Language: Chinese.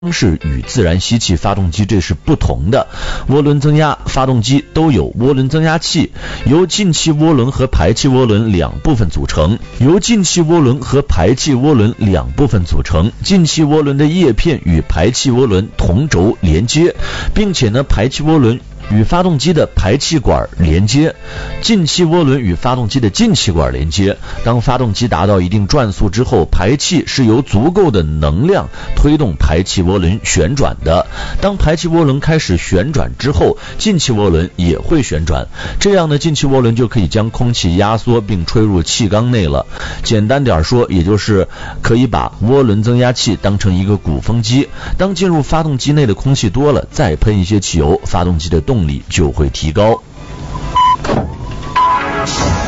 方式与自然吸气发动机这是不同的。涡轮增压发动机都有涡轮增压器，由进气涡轮和排气涡轮两部分组成。进气涡轮的叶片与排气涡轮同轴连接，并且排气涡轮与发动机的排气管连接，进气涡轮与发动机的进气管连接。当发动机达到一定转速之后，排气是由足够的能量推动排气涡轮旋转的。当排气涡轮开始旋转之后，进气涡轮也会旋转，这样进气涡轮就可以将空气压缩并吹入气缸内了。简单点说，也就是可以把涡轮增压器当成一个鼓风机，当进入发动机内的空气多了，再喷一些汽油，发动机的动力就会提高。